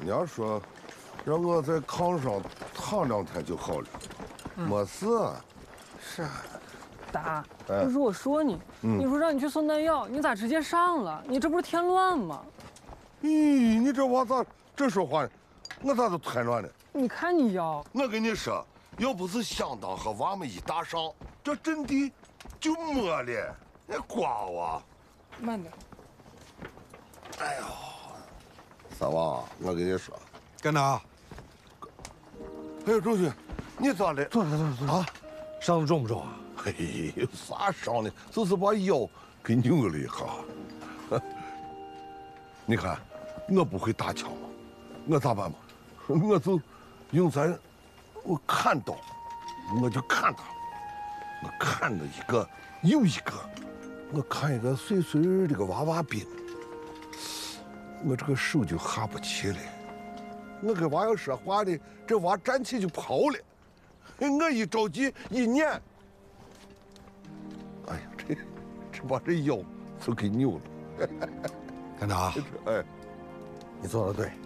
人家说让我在炕上躺2天就好了，没事。 是啊，大， 哎不是我说你，你说让你去送弹药，你咋直接上了？你这不是添乱吗？ 咦，你这娃咋这说话呢？我咋就添乱了？ 你看你腰， 我跟你说，要不是相当和娃们一搭上，这阵地就没了。那瓜娃， 慢点。 哎呦，三娃，我跟你说， 干哪？ 哎呦，周旭，你咋的？ 坐啊，伤得重不重啊？ 哎呦，啥伤的？就是把腰给扭了一下。你看，我不会打枪嘛，我咋办嘛？我就用我看刀，我就看他，我看了一个又一个，我看一个碎碎的个娃娃兵，我这个手就下不去了。我跟娃要说话的，这娃站起就跑了，我一着急一撵，哎呀，这把这腰就给扭了。 干哪？ 哎， 你做的对。